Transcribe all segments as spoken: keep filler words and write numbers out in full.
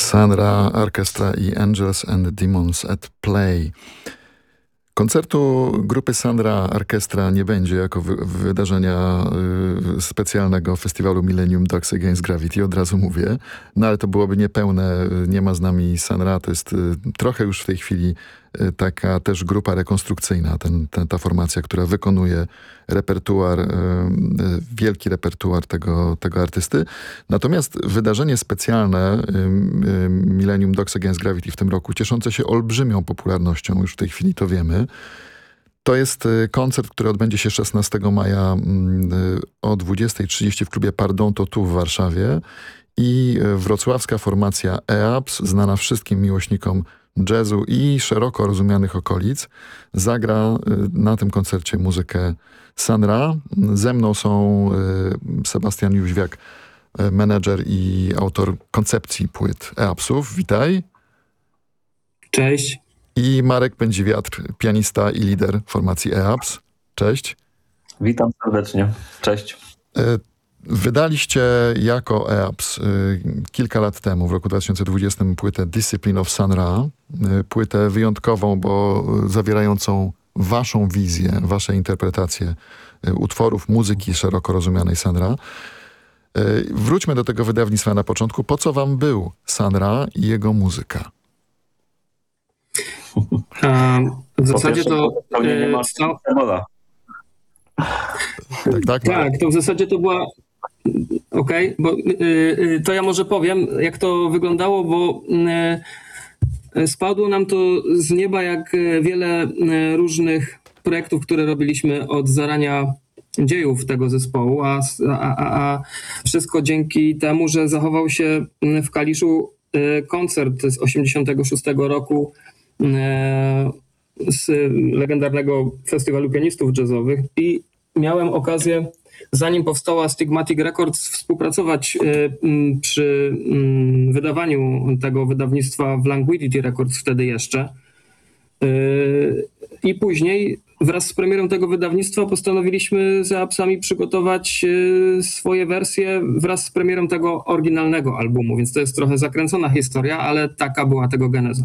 Sun Ra Orchestra i Angels and Demons at Play. Koncertu grupy Sun Ra Orchestra nie będzie jako wy wydarzenia y, specjalnego festiwalu Millennium Dogs Against Gravity, od razu mówię. No ale to byłoby niepełne, nie ma z nami Sun Ra, to jest y, trochę już w tej chwili y, taka też grupa rekonstrukcyjna, ten, ten, ta formacja, która wykonuje repertuar, y, y, wielki repertuar tego, tego artysty. Natomiast wydarzenie specjalne y, y, Millennium Dogs Against Gravity w tym roku, cieszące się olbrzymią popularnością, już w tej chwili to wiemy. To jest koncert, który odbędzie się szesnastego maja o dwudziestej trzydzieści w klubie Pardon to tu w Warszawie i wrocławska formacja E A P S, znana wszystkim miłośnikom jazzu i szeroko rozumianych okolic, zagra na tym koncercie muzykę Sun Ra. Ze mną są Sebastian Jóźwiak, menedżer i autor koncepcji płyt E A P S-ów. Witaj. Cześć. I Marek Pędziwiatr, pianista i lider formacji E A P S. Cześć. Witam serdecznie. Cześć. Wydaliście jako E A P S kilka lat temu, w roku dwa tysiące dwudziestym, płytę Discipline of Sun Ra. Płytę wyjątkową, bo zawierającą waszą wizję, wasze interpretacje utworów muzyki szeroko rozumianej Sun Ra. Wróćmy do tego wydawnictwa na początku. Po co wam był Sun Ra i jego muzyka? A, w zasadzie to... to nie ma to tak, tak, tak, to w zasadzie to była... Okej, okay, bo y, to ja może powiem, jak to wyglądało, bo y, spadło nam to z nieba jak wiele y, różnych projektów, które robiliśmy od zarania dziejów tego zespołu, a, a, a wszystko dzięki temu, że zachował się w Kaliszu y, koncert z osiemdziesiątego szóstego roku z legendarnego festiwalu pianistów jazzowych i miałem okazję, zanim powstała Stigmatic Records, współpracować przy wydawaniu tego wydawnictwa w Languidity Records wtedy jeszcze. I później wraz z premierą tego wydawnictwa postanowiliśmy z E A P S-ami przygotować swoje wersje wraz z premierą tego oryginalnego albumu, więc to jest trochę zakręcona historia, ale taka była tego geneza.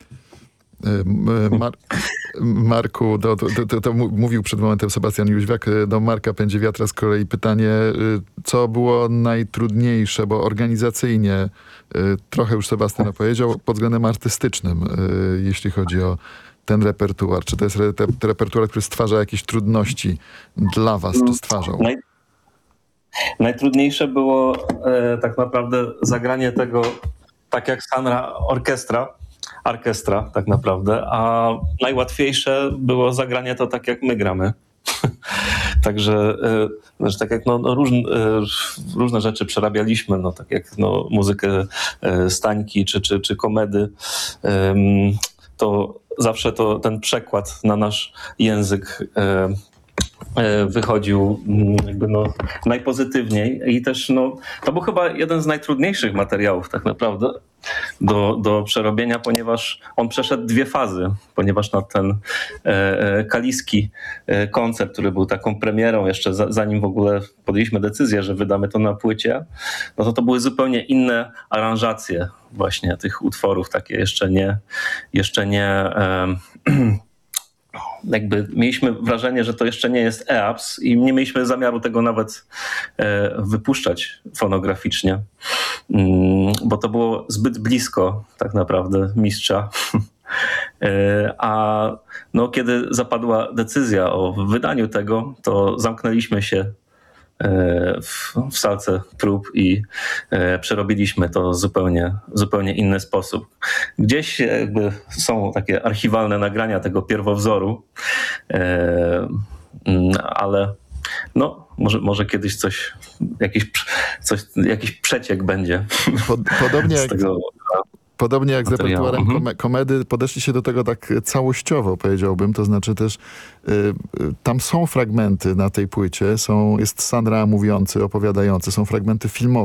Mar Marku, to, to, to, to mówił przed momentem Sebastian Jóźwiak, do Marka Pędziwiatra z kolei pytanie, co było najtrudniejsze, bo organizacyjnie trochę już Sebastian powiedział, pod względem artystycznym, jeśli chodzi o ten repertuar. Czy to jest re repertuar, który stwarza jakieś trudności dla was, czy stwarzał? Naj najtrudniejsze było e, tak naprawdę zagranie tego tak jak Sun Ra Orchestra, orkiestra tak naprawdę, a najłatwiejsze było zagranie to tak jak my gramy. Także znaczy, tak jak no, no, różne, różne rzeczy przerabialiśmy, no, tak jak no, muzykę Stańki czy, czy, czy komedy, to zawsze to ten przekład na nasz język wychodził jakby no najpozytywniej i też no, to był chyba jeden z najtrudniejszych materiałów tak naprawdę do, do przerobienia, ponieważ on przeszedł dwie fazy, ponieważ na ten e, kaliski koncert, który był taką premierą jeszcze za, zanim w ogóle podjęliśmy decyzję, że wydamy to na płycie, no to to były zupełnie inne aranżacje właśnie tych utworów, takie jeszcze nie jeszcze nie e, jakby mieliśmy wrażenie, że to jeszcze nie jest E A P S i nie mieliśmy zamiaru tego nawet e, wypuszczać fonograficznie, mm, bo to było zbyt blisko tak naprawdę mistrza. e, a no, kiedy zapadła decyzja o wydaniu tego, to zamknęliśmy się w, w salce prób i e, przerobiliśmy to zupełnie, zupełnie inny sposób. Gdzieś jakby są takie archiwalne nagrania tego pierwowzoru, e, ale no, może, może kiedyś coś, jakiś, coś, jakiś przeciek będzie. Pod, podobnie jak... tego, Podobnie jak z repertuarem mhm. komedy, podeszli się do tego tak całościowo, powiedziałbym. To znaczy też y, y, tam są fragmenty na tej płycie, są, jest Sun Ra mówiący, opowiadający, są fragmenty filmowe.